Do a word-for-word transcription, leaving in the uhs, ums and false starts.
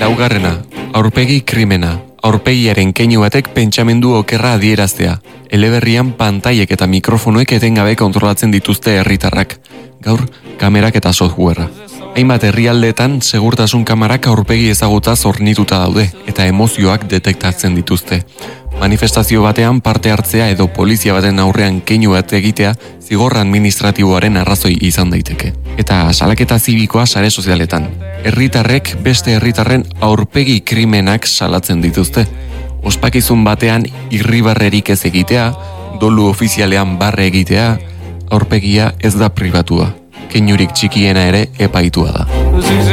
Laugarrena, aurpegi krimena. Aurpegiaren keinu batek pentsamendu okerra adieraztea. Eleberrian pantailek eta mikrofonoek etengabe kontrolatzen dituzte herritarrak. Gaur, kamerak eta softwarea. Hainbat herrialdeetan segurtasun kamarak aurpegi ezagutaz hornituta daude eta emozioak detektatzen dituzte. Manifestazio batean parte hartzea edo polizia baten aurrean keinu bat egitea zigor administratiboaren arrazoi izan daiteke. Eta salaketa zibikoa sare sozialetan. Herritarrek beste herritarren aurpegi krimenak salatzen dituzte. Ospakizun batean irribarrerik ez egitea, dolu ofizialean barre egitea, aurpegia ez da pribatua. Keinurik txikiena ere epaitua da.